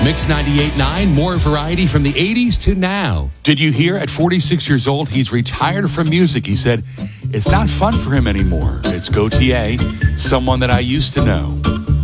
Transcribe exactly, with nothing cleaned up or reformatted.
Mix ninety-eight point nine, more variety from the eighties to now. Did you hear at forty-six years old, he's retired from music. He said, it's not fun for him anymore. It's Gautier, someone that I used to know.